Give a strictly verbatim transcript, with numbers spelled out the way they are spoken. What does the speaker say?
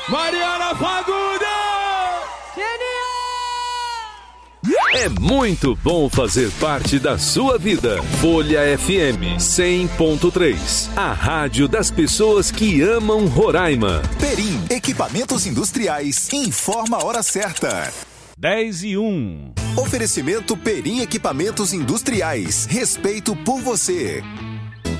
Mariana Fagundes! É muito bom fazer parte da sua vida. Folha F M cem ponto três. A rádio das pessoas que amam Roraima. Perim, equipamentos industriais. Informa a hora certa. dez e um. Oferecimento Perim Equipamentos Industriais. Respeito por você.